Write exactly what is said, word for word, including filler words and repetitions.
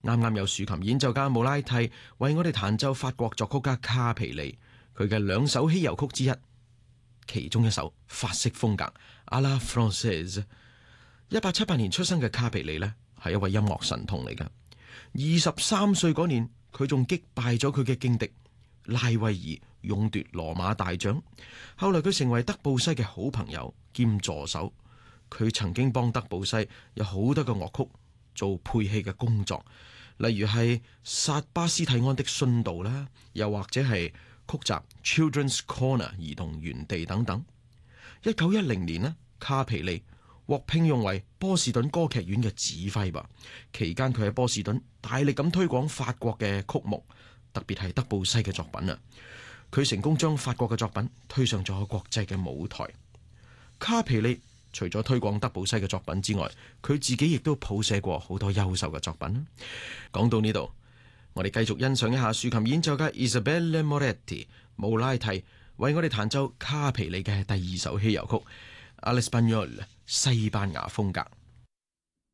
啱啱有豎琴演奏家姆拉蒂為我哋彈奏法國作曲家卡皮利佢嘅兩首稀有曲之一，其中一首法式風格à la française。一八七八年出生嘅卡皮利呢，係一位音樂神童嚟㗎。二十三歲嗰年，佢仲擊敗咗佢嘅勁敵拉威爾，勇奪羅馬大獎。後來佢成為德布西嘅好朋友兼助手，佢曾經幫德布西有好多嘅樂曲做配器嘅工作，例如係薩巴斯蒂安的殉道啦，又或者係曲集 Children's Corner 兒童園地等等。一九一零年呢，卡皮利獲聘用為波士頓歌劇院嘅指揮吧。期間佢喺波士頓大力咁推廣法國嘅曲目，特別係德布西嘅作品啊。佢成功將法國嘅作品推上咗國際嘅舞台。卡皮利除咗推廣德布西嘅作品之外，佢自己亦都譜寫過好多優秀嘅作品。講到呢度，我哋繼續欣賞一下豎琴演奏家 Isabelle Moretti 姆拉蒂為我哋彈奏卡皮利嘅第二首稀有曲 All'Espagnole 西班牙風格。